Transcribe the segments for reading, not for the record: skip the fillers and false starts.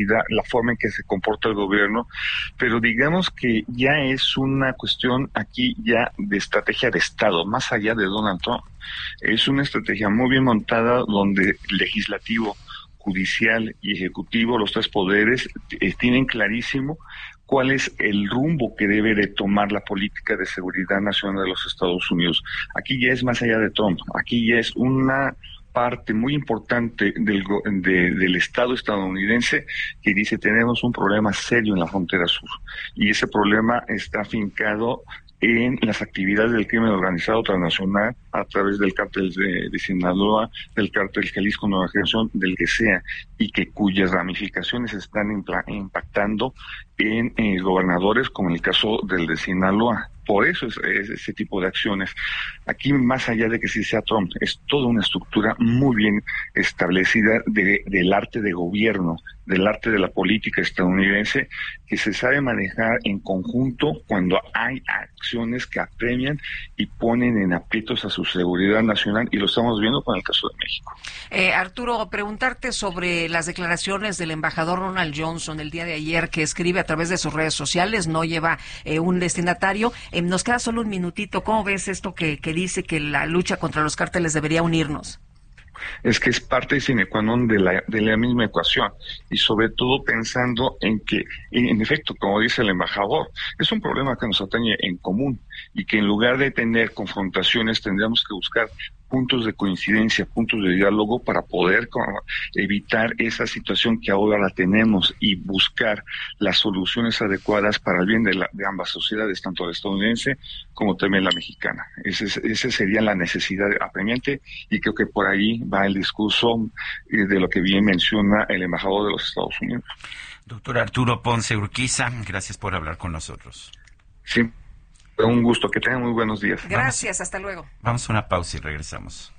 la forma en que se comporta el gobierno, pero digamos que ya es una cuestión aquí ya de estrategia de Estado, más allá de Donald Trump. Es una estrategia muy bien montada donde legislativo, judicial y ejecutivo, los tres poderes, tienen clarísimo cuál es el rumbo que debe de tomar la política de seguridad nacional de los Estados Unidos. Aquí ya es más allá de Trump, aquí ya es una parte muy importante del Estado estadounidense que dice tenemos un problema serio en la frontera sur y ese problema está afincado en las actividades del crimen organizado transnacional a través del cártel de Sinaloa, del cártel Jalisco Nueva Generación, del que sea, y que cuyas ramificaciones están impactando en gobernadores, como en el caso del de Sinaloa. Por eso es ese tipo de acciones. Aquí, más allá de que sí sea Trump, es toda una estructura muy bien establecida del arte de gobierno, del arte de la política estadounidense, que se sabe manejar en conjunto cuando hay acciones que apremian y ponen en aprietos a su seguridad nacional, y lo estamos viendo con el caso de México. Arturo, preguntarte sobre las declaraciones del embajador Ronald Johnson el día de ayer, que escribe a través de sus redes sociales, no lleva un destinatario. Nos queda solo un minutito. ¿Cómo ves esto que dice que la lucha contra los cárteles debería unirnos? Es que es parte sine qua non de la misma ecuación, y sobre todo pensando en que, en efecto, como dice el embajador, es un problema que nos atañe en común, y que en lugar de tener confrontaciones tendríamos que buscar puntos de coincidencia, puntos de diálogo para poder evitar esa situación que ahora la tenemos y buscar las soluciones adecuadas para el bien de ambas sociedades, tanto la estadounidense como también la mexicana. Esa sería la necesidad apremiante, y creo que por ahí va el discurso de lo que bien menciona el embajador de los Estados Unidos. Doctor Arturo Ponce Urquiza, gracias por hablar con nosotros. Sí. Un gusto, que tengan muy buenos días. Gracias, hasta luego. Vamos a una pausa y regresamos.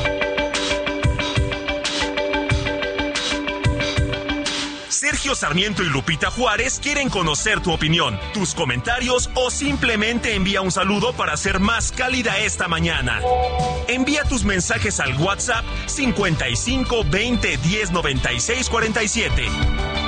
Sergio Sarmiento y Lupita Juárez quieren conocer tu opinión, tus comentarios o simplemente envía un saludo para ser más cálida esta mañana. Envía tus mensajes al WhatsApp 55 20 10 96 47.